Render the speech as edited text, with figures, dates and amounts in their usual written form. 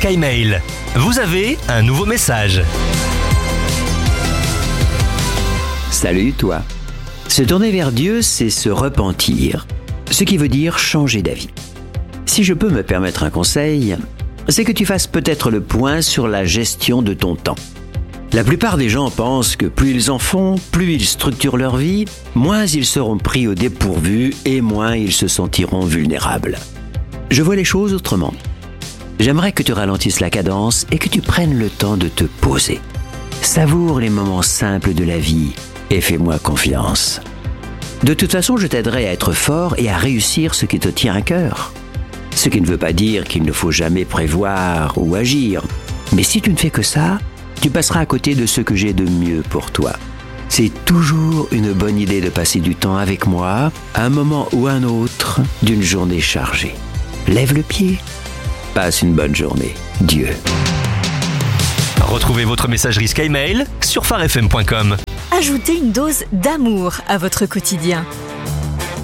SkyMail. Vous avez un nouveau message. Salut toi. Se tourner vers Dieu, c'est se repentir, ce qui veut dire changer d'avis. Si je peux me permettre un conseil, c'est que tu fasses peut-être le point sur la gestion de ton temps. La plupart des gens pensent que plus ils en font, plus ils structurent leur vie, moins ils seront pris au dépourvu et moins ils se sentiront vulnérables. Je vois les choses autrement. J'aimerais que tu ralentisses la cadence et que tu prennes le temps de te poser. Savoure les moments simples de la vie et fais-moi confiance. De toute façon, je t'aiderai à être fort et à réussir ce qui te tient à cœur. Ce qui ne veut pas dire qu'il ne faut jamais prévoir ou agir. Mais si tu ne fais que ça, tu passeras à côté de ce que j'ai de mieux pour toi. C'est toujours une bonne idée de passer du temps avec moi, à un moment ou un autre d'une journée chargée. Lève le pied. Passe une bonne journée. Dieu. Retrouvez votre messagerie SkyMail sur pharefm.com. Ajoutez une dose d'amour à votre quotidien.